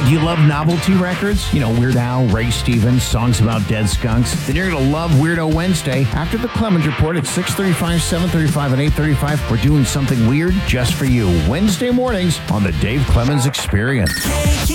Do you love novelty records? You know, Weird Al, Ray Stevens, songs about dead skunks? Then you're going to love Weirdo Wednesday. After the Clemens Report at 6:35, 7:35, and 8:35, we're doing something weird just for you. Wednesday mornings on the Dave Clemens Experience.